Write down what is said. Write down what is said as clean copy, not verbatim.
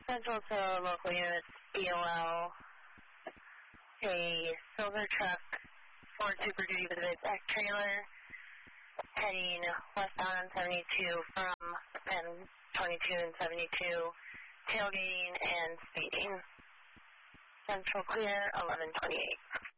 Central to local units, BOL, a silver truck, Ford Super Duty with a back trailer, heading westbound on 72 from Penn 22 and 72, tailgating and speeding. Central clear, 1128.